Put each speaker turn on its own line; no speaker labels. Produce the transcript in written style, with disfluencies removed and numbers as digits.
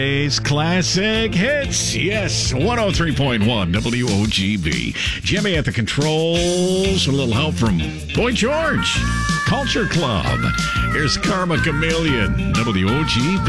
Classic hits. Yes, 103.1 WOGB. Jimmy at the controls. A little help from Boy George. Culture Club. Here's Karma Chameleon. WOGB.